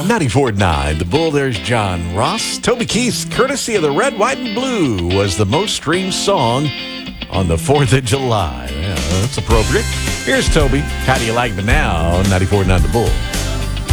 94.9 The Bull. There's John Ross. Toby Keith, courtesy of the Red, White, and Blue, was the most streamed song on the 4th of July. Yeah, that's appropriate. Here's Toby. How do you like me now? 94.9 The Bull.